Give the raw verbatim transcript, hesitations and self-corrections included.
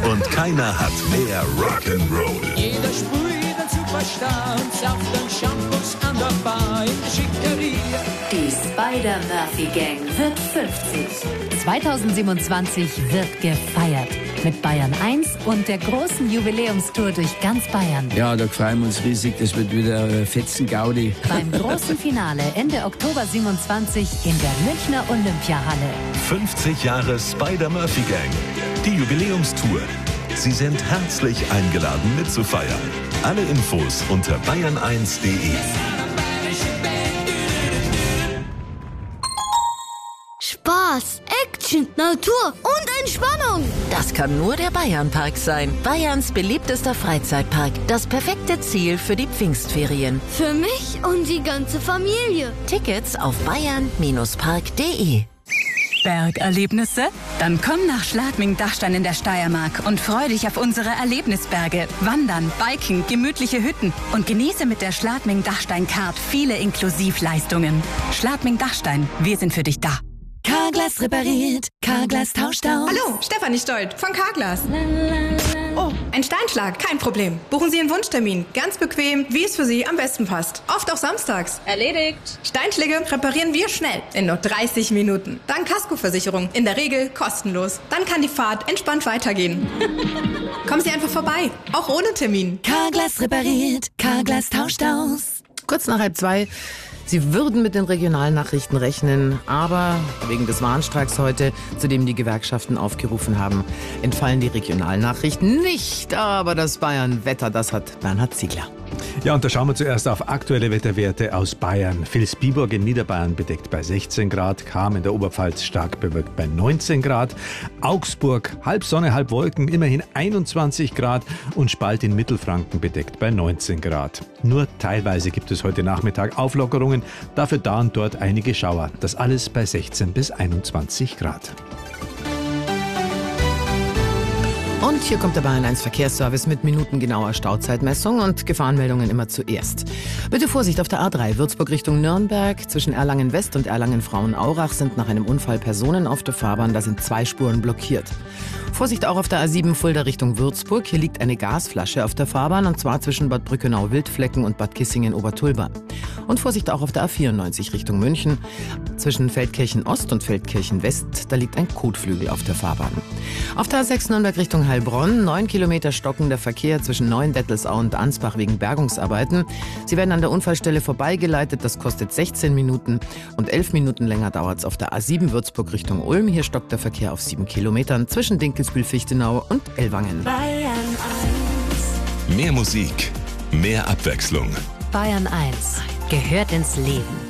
Und keiner hat mehr Rock'n'Roll. Jeder sprüht ein Superstar und sauft den Shampoos an der Bar in der Schickeria. Die Spider-Murphy-Gang wird fünfzig. zweitausendsiebenundzwanzig wird gefeiert. Mit Bayern eins und der großen Jubiläumstour durch ganz Bayern. Ja, da freuen wir uns riesig. Das wird wieder äh, Fetzen-Gaudi. Beim großen Finale Ende Oktober siebenundzwanzig in der Münchner Olympiahalle. fünfzig Jahre Spider-Murphy-Gang. Die Jubiläumstour. Sie sind herzlich eingeladen mitzufeiern. Alle Infos unter bayern eins punkt de. Spaß, Action, Natur und Entspannung. Das kann nur der Bayernpark sein. Bayerns beliebtester Freizeitpark. Das perfekte Ziel für die Pfingstferien. Für mich und die ganze Familie. Tickets auf bayern Park punkt de. Bergerlebnisse? Dann komm nach Schladming-Dachstein in der Steiermark und freu dich auf unsere Erlebnisberge. Wandern, Biken, gemütliche Hütten und genieße mit der Schladming-Dachstein-Card viele Inklusivleistungen. Schladming-Dachstein, wir sind für dich da. Carglass repariert, Carglass tauscht aus. Hallo, Stefanie Stolt von Carglass. Oh, ein Steinschlag, kein Problem. Buchen Sie einen Wunschtermin, ganz bequem, wie es für Sie am besten passt. Oft auch samstags. Erledigt. Steinschläge reparieren wir schnell, in nur dreißig Minuten. Dank Kaskoversicherung, in der Regel kostenlos. Dann kann die Fahrt entspannt weitergehen. Kommen Sie einfach vorbei, auch ohne Termin. Carglass repariert, Carglass tauscht aus. Kurz nach halb zwei. Sie würden mit den Regionalnachrichten rechnen, aber wegen des Warnstreiks heute, zu dem die Gewerkschaften aufgerufen haben, entfallen die Regionalnachrichten nicht. Aber das Bayern-Wetter, das hat Bernhard Ziegler. Ja, und da schauen wir zuerst auf aktuelle Wetterwerte aus Bayern. Vilsbiburg in Niederbayern bedeckt bei sechzehn Grad, Cham in der Oberpfalz stark bewölkt bei neunzehn Grad, Augsburg halb Sonne, halb Wolken, immerhin einundzwanzig Grad und Spalt in Mittelfranken bedeckt bei neunzehn Grad. Nur teilweise gibt es heute Nachmittag Auflockerungen, dafür da und dort einige Schauer. Das alles bei sechzehn bis einundzwanzig Grad. Und hier kommt der Bayern eins Verkehrsservice mit minutengenauer Stauzeitmessung und Gefahrenmeldungen immer zuerst. Bitte Vorsicht auf der A drei, Würzburg Richtung Nürnberg. Zwischen Erlangen West und Erlangen Frauenaurach sind nach einem Unfall Personen auf der Fahrbahn. Da sind zwei Spuren blockiert. Vorsicht auch auf der A sieben Fulda Richtung Würzburg. Hier liegt eine Gasflasche auf der Fahrbahn und zwar zwischen Bad Brückenau-Wildflecken und Bad Kissingen-Obertulba. Und Vorsicht auch auf der A vierundneunzig Richtung München. Zwischen Feldkirchen Ost und Feldkirchen West, da liegt ein Kotflügel auf der Fahrbahn. Auf der A sechs Nürnberg Richtung Heilbronn, neun Kilometer stockender Verkehr zwischen Neuendettelsau und Ansbach wegen Bergungsarbeiten. Sie werden an der Unfallstelle vorbeigeleitet, das kostet sechzehn Minuten und elf Minuten länger dauert es auf der A sieben Würzburg Richtung Ulm. Hier stockt der Verkehr auf sieben Kilometern zwischen Dinkelsbühl-Fichtenau und Ellwangen. Bayern eins. Mehr Musik, mehr Abwechslung. Bayern eins gehört ins Leben.